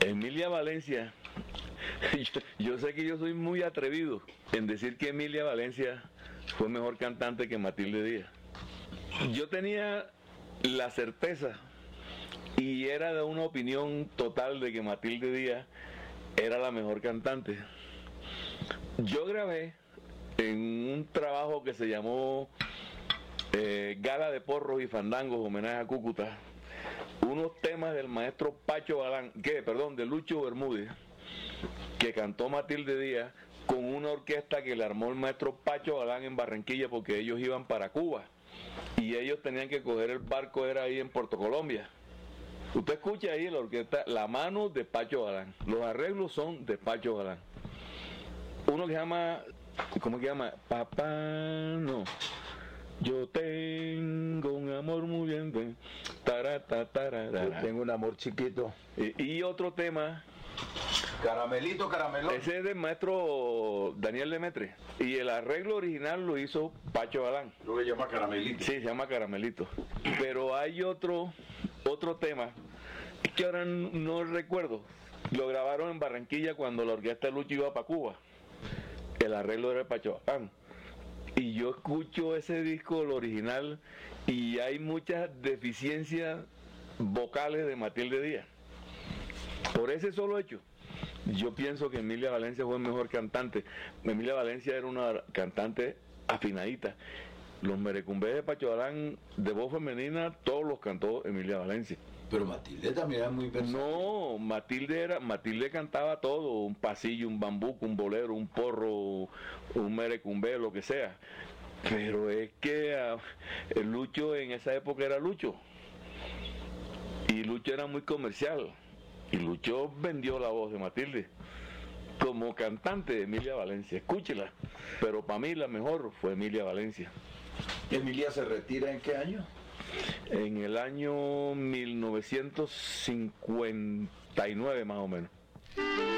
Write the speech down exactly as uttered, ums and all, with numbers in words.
Emilia Valencia, yo, yo sé que yo soy muy atrevido en decir que Emilia Valencia fue mejor cantante que Matilde Díaz. Yo tenía la certeza y era de una opinión total de que Matilde Díaz era la mejor cantante. Yo grabé en un trabajo que se llamó eh, Gala de Porros y Fandangos, homenaje a Cúcuta, unos temas del maestro Pacho Galán, que, perdón, de Lucho Bermúdez, que cantó Matilde Díaz con una orquesta que le armó el maestro Pacho Galán en Barranquilla, porque ellos iban para Cuba y ellos tenían que coger el barco, era ahí en Puerto Colombia. Usted escucha ahí la orquesta, la mano de Pacho Galán, los arreglos son de Pacho Galán. Uno que se llama, ¿cómo que se llama? Papá, no. Yo tengo un amor muy bien, tarata, tarara. Yo tengo un amor chiquito. Y, y otro tema, Caramelito, caramelón. ese es del maestro Daniel Demetre, y el arreglo original lo hizo Pacho Galán. Lo que llama Caramelito. Sí, se llama Caramelito. Pero hay otro, otro tema que ahora no recuerdo. Lo grabaron en Barranquilla cuando la orquesta de Lucho iba para Cuba. El arreglo era de Pacho Galán. Y yo escucho ese disco, el original, y hay muchas deficiencias vocales de Matilde Díaz. Por ese solo hecho, yo pienso que Emilia Valencia fue el mejor cantante. Emilia Valencia era una cantante afinadita. Los merecumbés de Pacho Galán, de voz femenina, todos los cantó Emilia Valencia. Pero Matilde también era muy versátil. No, Matilde era, Matilde cantaba todo, un pasillo, un bambuco, un bolero, un porro, un merecumbé, lo que sea. Pero es que uh, el Lucho en esa época era Lucho. Y Lucho era muy comercial. Y Lucho vendió la voz de Matilde. Como cantante de Emilia Valencia, escúchela. Pero para mí la mejor fue Emilia Valencia. ¿Emilia se retira en qué año? En el año mil novecientos cincuenta y nueve más o menos.